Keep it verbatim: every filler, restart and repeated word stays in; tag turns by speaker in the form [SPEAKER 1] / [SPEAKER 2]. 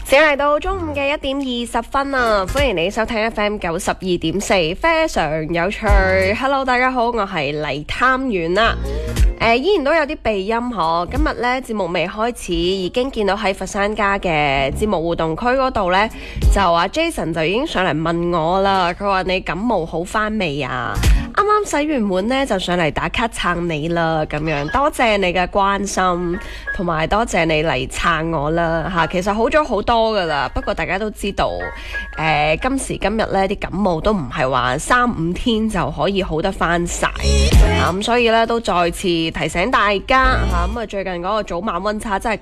[SPEAKER 1] 時嚟到中午嘅一點二十分啊！歡迎你收聽 F M 九十二點四，非常有趣。Hello， 大家好，我係黎探員啦。誒、呃，依然都有啲鼻音嗬。今日咧節目未開始，已經見到喺佛山家嘅節目互動區嗰度咧，就阿 Jason 就已經上嚟問我啦。佢話你感冒好翻未啊？啱啱洗完碗咧，就上嚟打卡撐你啦，咁樣多謝你嘅關心，同埋多謝你嚟撐我啦吓。其實好咗好多噶啦，不過大家都知道，誒、呃，今時今日咧啲感冒都唔係話三五天就可以好得翻晒，咁、啊、所以咧都再次提醒大家吓，咁啊最近嗰個早晚溫差真係